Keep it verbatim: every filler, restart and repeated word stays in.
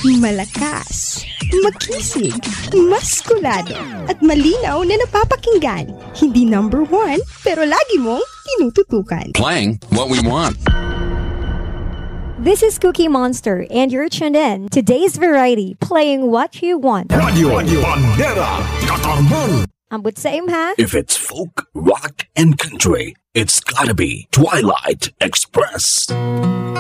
Malakas, makisig, maskulado, at malinaw na napapakinggan. Hindi number one, pero lagi mong tinututukan. Playing what we want. This is Cookie Monster, and you're tuned in to Today's Variety, playing what you want. Radio, Radio Bandera, Katarman. Ambot sa imha. If it's folk, rock, and country, it's gotta be Twilight Express.